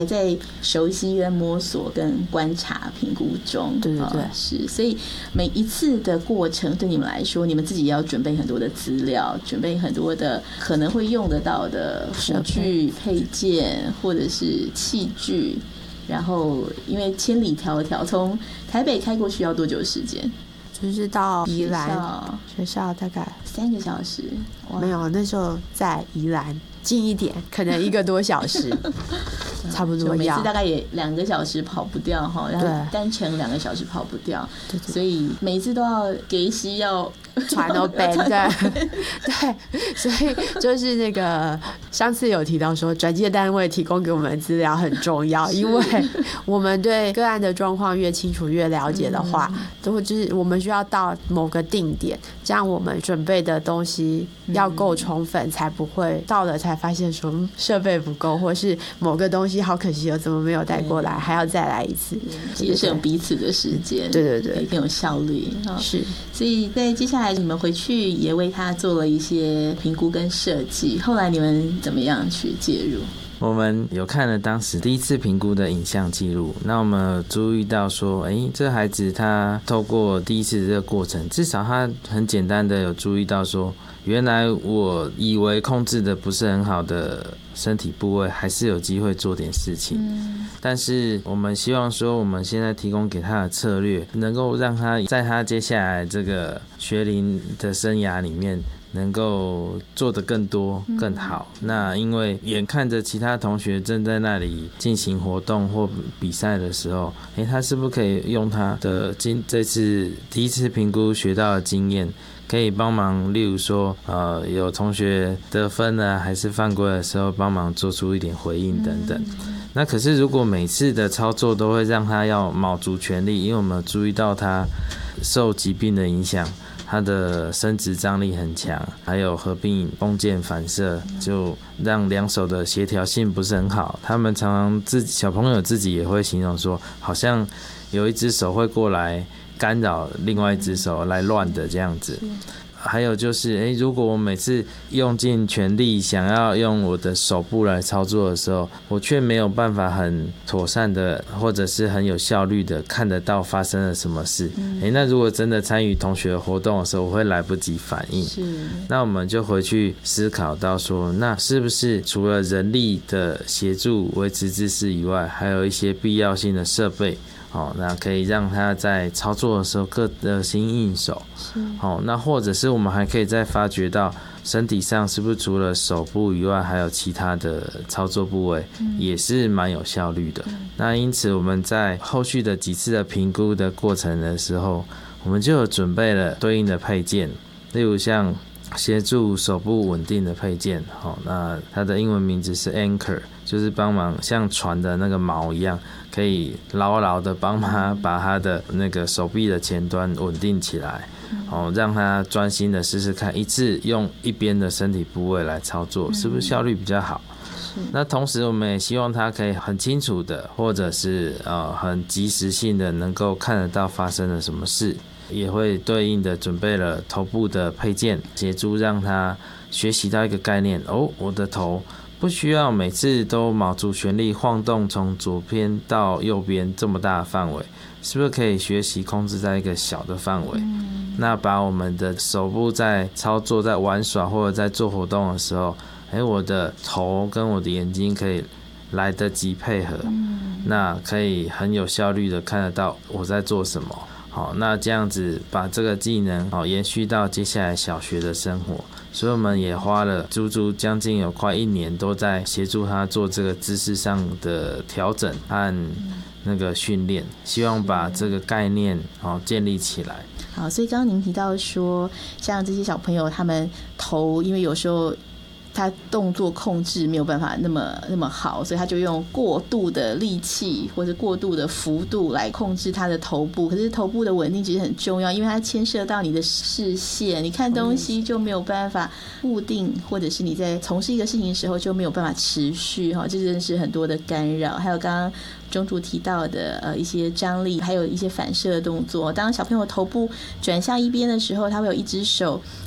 在熟悉跟摸索跟观察评估中。 对对对， 是，所以每一次的过程对你们来说，你们自己也要准备很多的资料，准备很多的可能会用得到的辅具配件或者是器具，然后因为千里迢迢从台北开过去要多久时间？ 就是到宜兰学校大概 3个小时。 没有，那时候在宜兰近一点，可能1个多小时差不多。 每次大概也2个小时跑不掉哈，然后单程2个小时跑不掉，对，所以每次都要给息要传都背，对，所以就是那个上次有提到说，转介单位提供给我们的资料很重要，因为我们对个案的状况越清楚、越了解的话，都会就是我们需要到某个定点，这样我们准备的东西要够充分，才不会到了才发现说设备不够，或是某个东西好可惜，怎么没有带过来，还要再来一次， 节省彼此的时间， 对对对， 更有效率。 是， 所以在接下来你们回去也为他做了一些评估跟设计，后来你们怎么样去介入？ 我们有看了当时第一次评估的影像记录，那我们有注意到说，这孩子他透过第一次这个过程，至少他很简单的有注意到说，原来我以为控制的不是很好的身体部位，还是有机会做点事情。但是我们希望说，我们现在提供给他的策略，能够让他在他接下来这个学龄的生涯里面，能够做得更多更好。那因为眼看着其他同学正在那里进行活动或比赛的时候，他是不是可以用他的这次第一次评估学到的经验，可以帮忙，例如说有同学得分啊还是犯规的时候，帮忙做出一点回应等等。那可是如果每次的操作都会让他要卯足全力，因为我们注意到他受疾病的影响，他的生殖张力很强，还有合并弓箭反射，就让两手的协调性不是很好。他们常常小朋友自己也会形容说，好像有一只手会过来干扰另外一只手来乱的这样子。还有就是如果我每次用尽全力想要用我的手部来操作的时候，我却没有办法很妥善的或者是很有效率的看得到发生了什么事，那如果真的参与同学活动的时候，我会来不及反应。那我们就回去思考到说，那是不是除了人力的协助维持姿势以外，还有一些必要性的设备，那可以让他在操作的时候更得心应手。那或者是我们还可以再发掘到身体上是不是除了手部以外，还有其他的操作部位，也是蛮有效率的。那因此我们在后续的几次的评估的过程的时候，我们就有准备了对应的配件，例如像协助手部稳定的配件，那它的英文名字是 Anchor， 就是帮忙像船的那个锚一样，可以牢牢的帮他把他的那个手臂的前端稳定起来，让他专心的试试看，一次用一边的身体部位来操作，是不是效率比较好？那同时我们也希望他可以很清楚的，或者是很及时性的能够看得到发生了什么事，也会对应的准备了头部的配件，协助让他学习到一个概念，我的头不需要每次都卯足全力晃动从左边到右边这么大的范围，是不是可以学习控制在一个小的范围？那把我们的手部在操作、在玩耍或者在做活动的时候，我的头跟我的眼睛可以来得及配合，那可以很有效率的看得到我在做什么。那这样子把这个技能延续到接下来小学的生活，所以我们也花了足足将近有快1年都在协助他做这个知识上的调整和那个训练，希望把这个概念建立起来。 好，所以刚刚您提到说，像这些小朋友他们头因为有时候他动作控制没有办法那么好，所以他就用过度的力气或者过度的幅度来控制他的头部。可是头部的稳定其实很重要，因为它牵涉到你的视线，你看东西就没有办法固定，或者是你在从事一个事情的时候就没有办法持续，这真的是很多的干扰。还有刚刚中途提到的一些张力，还有一些反射的动作。当小朋友头部转向一边的时候，他会有一只手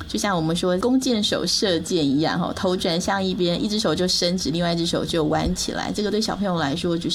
就像我们说弓箭手射箭一样，头转向一边，一只手就伸直，另外一只手就弯起来，这个对小朋友来说就是